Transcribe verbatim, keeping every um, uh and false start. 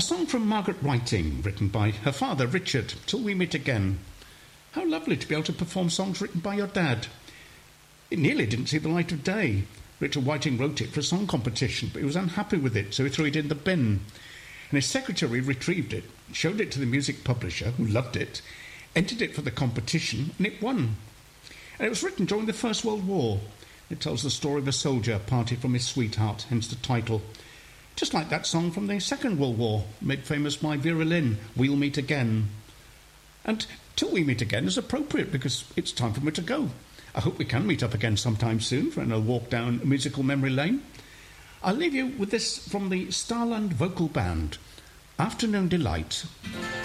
song from Margaret Whiting, written by her father, Richard, Till We Meet Again. How lovely to be able to perform songs written by your dad. It nearly didn't see the light of day. Richard Whiting wrote it for a song competition, but he was unhappy with it, so he threw it in the bin. And his secretary retrieved it, showed it to the music publisher, who loved it, entered it for the competition, and it won. And it was written during the First World War. It tells the story of a soldier parted from his sweetheart, hence the title. Just like that song from the Second World War, made famous by Vera Lynn, We'll Meet Again. And Till We Meet Again is appropriate because it's time for me to go. I hope we can meet up again sometime soon for another walk down musical memory lane. I'll leave you with this from the Starland Vocal Band, Afternoon Delight.